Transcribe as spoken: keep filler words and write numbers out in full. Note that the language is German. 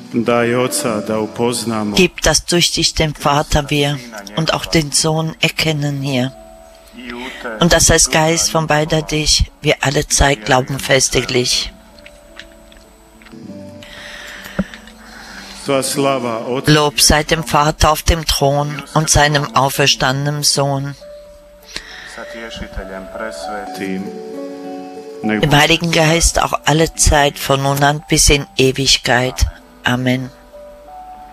Gib, dass durch dich den Vater wir und auch den Sohn erkennen hier. Und dass als Geist von beider dich wir alle Zeit glauben festiglich. Lob sei dem Vater auf dem Thron und seinem auferstandenen Sohn, dem Heiligen Geist auch alle Zeit von nun an bis in Ewigkeit. Amen.